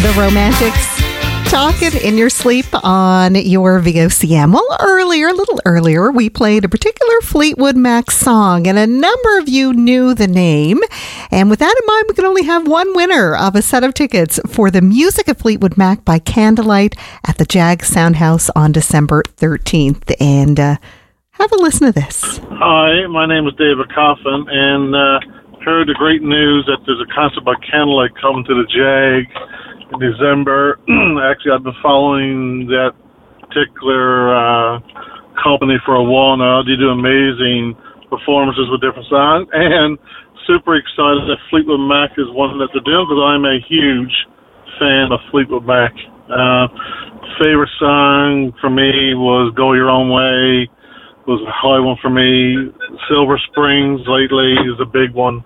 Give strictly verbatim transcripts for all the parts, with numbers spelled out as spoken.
The Romantics, talking in your sleep on your V O C M. Well, earlier, a little earlier, we played a particular Fleetwood Mac song, and a number of you knew the name. And with that in mind, we can only have one winner of a set of tickets for the Music of Fleetwood Mac by Candlelight at the Jag Soundhouse on December thirteenth. And uh, have a listen to this. Hi, my name is David Coffin, and uh, heard the great news that there's a concert by Candlelight coming to the Jag in December. Actually, I've been following that particular uh, company for a while now. They do amazing performances with different songs, and super excited that Fleetwood Mac is one that they're doing, because I'm a huge fan of Fleetwood Mac. Uh, favorite song for me was Go Your Own Way, was a high one for me. Silver Springs lately is a big one.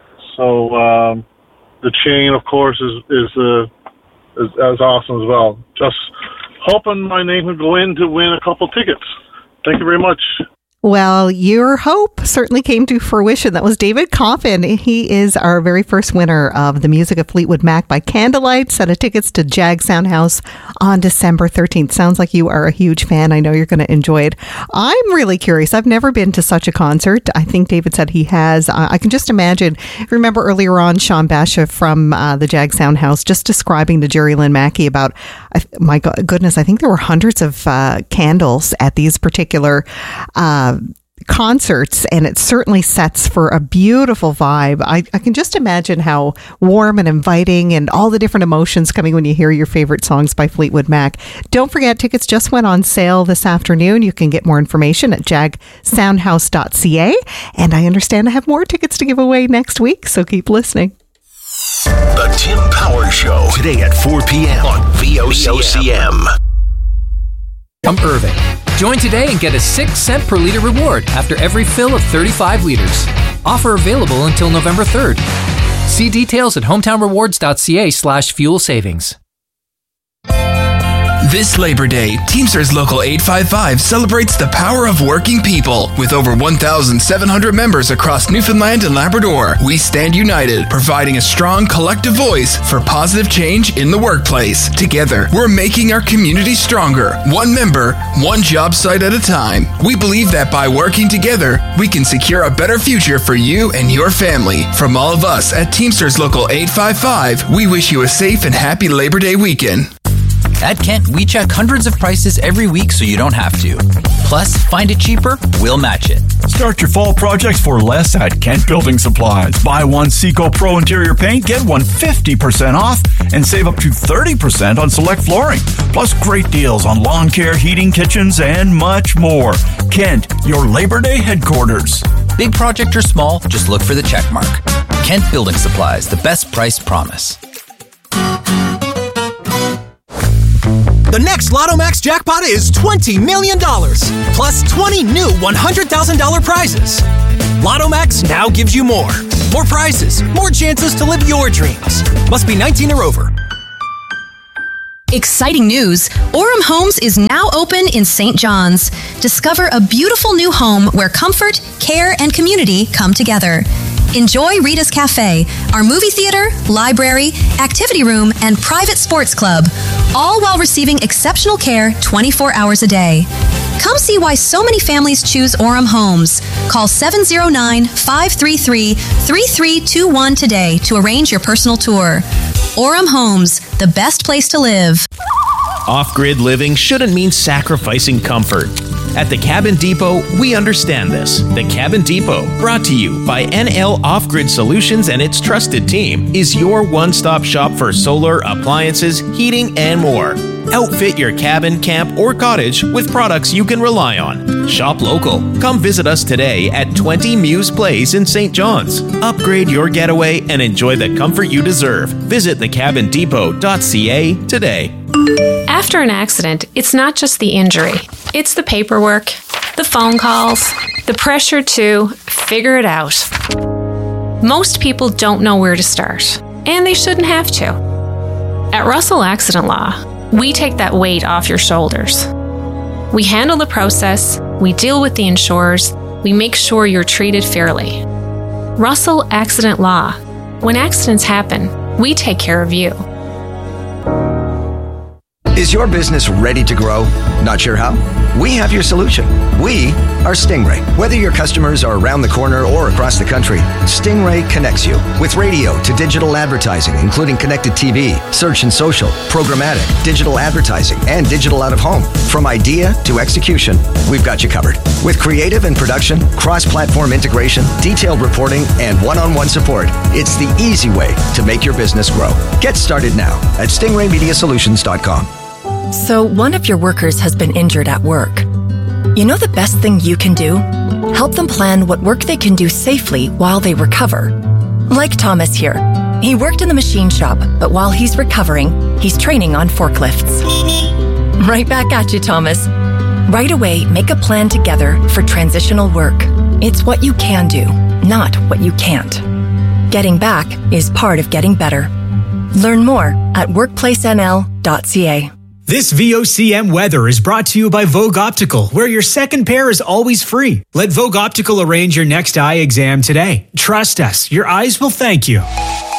So um, the Chain, of course, is is, uh, is is awesome as well. Just hoping my name would go in to win a couple tickets. Thank you very much. Well, your hope certainly came to fruition. That was David Coffin. He is our very first winner of the Music of Fleetwood Mac by Candlelight. Set of tickets to Jag Soundhouse on December thirteenth. Sounds like you are a huge fan. I know you're going to enjoy it. I'm really curious. I've never been to such a concert. I think David said he has. Uh, I can just imagine. Remember earlier on, Sean Basha from uh, the Jag Soundhouse just describing to Jerry Lynn Mackey about, uh, my goodness, I think there were hundreds of uh, candles at these particular uh concerts, and it certainly sets for a beautiful vibe. I, I can just imagine how warm and inviting and all the different emotions coming when you hear your favorite songs by Fleetwood Mac. Don't forget, tickets just went on sale this afternoon. You can get more information at jag soundhouse dot c a, and I understand I have more tickets to give away next week, so keep listening. The Tim Power Show, today at four p.m. on V O C M. I'm Irving. Join today and get a six cent per liter reward after every fill of thirty-five liters. Offer available until November third. See details at hometown rewards dot c a slash fuel savings. This Labor Day, Teamsters Local eight five five celebrates the power of working people. With over one thousand seven hundred members across Newfoundland and Labrador, we stand united, providing a strong collective voice for positive change in the workplace. Together, we're making our community stronger, one member, one job site at a time. We believe that by working together, we can secure a better future for you and your family. From all of us at Teamsters Local eight five five, we wish you a safe and happy Labor Day weekend. At Kent, we check hundreds of prices every week so you don't have to. Plus, find it cheaper, we'll match it. Start your fall projects for less at Kent Building Supplies. Buy one Seco Pro interior paint, get one fifty percent off, and save up to thirty percent on select flooring. Plus, great deals on lawn care, heating, kitchens, and much more. Kent, your Labor Day headquarters. Big project or small, just look for the check mark. Kent Building Supplies, the best price promise. The next Lotto Max jackpot is twenty million dollars, plus twenty new one hundred thousand dollars prizes. Lotto Max now gives you more. More prizes, more chances to live your dreams. Must be nineteen or over. Exciting news! Orem Homes is now open in Saint John's. Discover a beautiful new home where comfort, care, and community come together. Enjoy Rita's Cafe, our movie theater, library, activity room, and private sports club, all while receiving exceptional care twenty-four hours a day. Come see why so many families choose Orem Homes. Call seven oh nine, five three three, three three two one today to arrange your personal tour. Orem Homes, the best place to live. Off-grid living shouldn't mean sacrificing comfort. At the Cabin Depot, we understand this. The Cabin Depot, brought to you by N L Off-Grid Solutions and its trusted team, is your one-stop shop for solar, appliances, heating, and more. Outfit your cabin, camp, or cottage with products you can rely on. Shop local. Come visit us today at twenty Muse Place in Saint John's. Upgrade your getaway and enjoy the comfort you deserve. Visit the cabin depot dot c a today. After an accident, it's not just the injury. It's the paperwork, the phone calls, the pressure to figure it out. Most people don't know where to start, and they shouldn't have to. At Russell Accident Law, we take that weight off your shoulders. We handle the process, we deal with the insurers, we make sure you're treated fairly. Russell Accident Law. When accidents happen, we take care of you. Is your business ready to grow? Not sure how? We have your solution. We are Stingray. Whether your customers are around the corner or across the country, Stingray connects you with radio to digital advertising, including connected T V, search and social, programmatic, digital advertising, and digital out of home. From idea to execution, we've got you covered. With creative and production, cross-platform integration, detailed reporting, and one-on-one support, it's the easy way to make your business grow. Get started now at stingray media solutions dot com. So one of your workers has been injured at work. You know the best thing you can do? Help them plan what work they can do safely while they recover. Like Thomas here. He worked in the machine shop, but while he's recovering, he's training on forklifts. Right back at you, Thomas. Right away, make a plan together for transitional work. It's what you can do, not what you can't. Getting back is part of getting better. Learn more at workplace n l dot c a. This V O C M weather is brought to you by Vogue Optical, where your second pair is always free. Let Vogue Optical arrange your next eye exam today. Trust us, your eyes will thank you.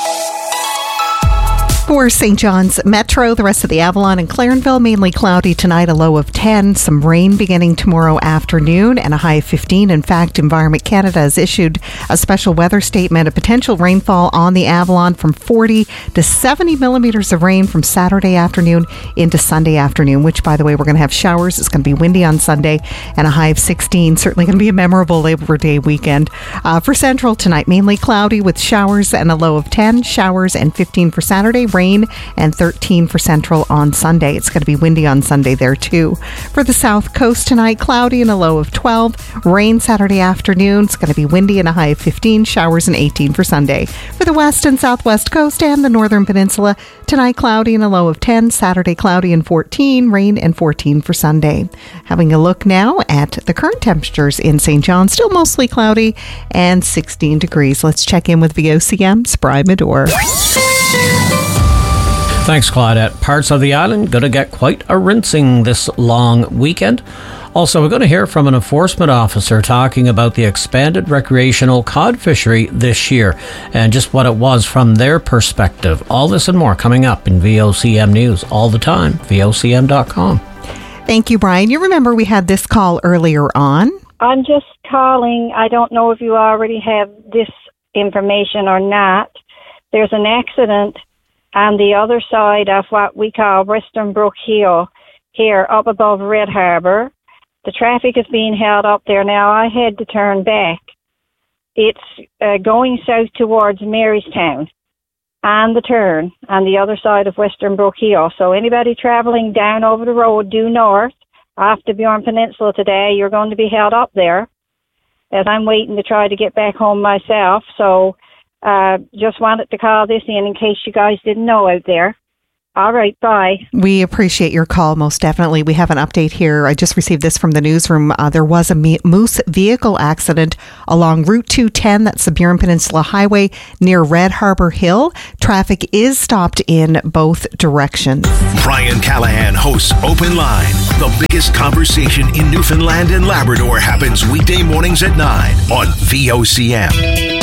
For Saint John's Metro, the rest of the Avalon and Clarenville, mainly cloudy tonight, a low of ten. Some rain beginning tomorrow afternoon and a high of fifteen. In fact, Environment Canada has issued a special weather statement, a potential rainfall on the Avalon from forty to seventy millimeters of rain from Saturday afternoon into Sunday afternoon, which, by the way, we're going to have showers. It's going to be windy on Sunday and a high of sixteen. Certainly going to be a memorable Labor Day weekend. Uh, for Central tonight, mainly cloudy with showers and a low of ten. Showers and fifteen for Saturday. Rain and thirteen for Central on Sunday. It's going to be windy on Sunday there too. For the South Coast tonight, cloudy and a low of twelve. Rain Saturday afternoon. It's going to be windy and a high of fifteen. Showers and eighteen for Sunday. For the West and Southwest Coast and the Northern Peninsula, tonight cloudy and a low of ten. Saturday cloudy and fourteen. Rain and fourteen for Sunday. Having a look now at the current temperatures in Saint John. Still mostly cloudy and sixteen degrees. Let's check in with V O C M's Brian Medore. Thanks, Claudette. Parts of the island going to get quite a rinsing this long weekend. Also, we're going to hear from an enforcement officer talking about the expanded recreational cod fishery this year and just what it was from their perspective. All this and more coming up in V O C M News all the time, V O C M dot com. Thank you, Brian. You remember we had this call earlier on? I'm just calling. I don't know if you already have this information or not. There's an accident on the other side of what we call Western Brook Hill, here up above Red Harbour. The traffic is being held up there now. I had to turn back. It's uh, going south towards Marystown on the turn on the other side of Western Brook Hill. So anybody travelling down over the road due north off the Bjorn Peninsula today, you're going to be held up there, as I'm waiting to try to get back home myself. So Uh, just wanted to call this in in case you guys didn't know out there. All right, bye. We appreciate your call, most definitely. We have an update here. I just received this from the newsroom. Uh, there was a moose vehicle accident along Route two ten, that's the Burin Peninsula Highway, near Red Harbour Hill. Traffic is stopped in both directions. Brian Callahan hosts Open Line. The biggest conversation in Newfoundland and Labrador happens weekday mornings at nine on V O C M.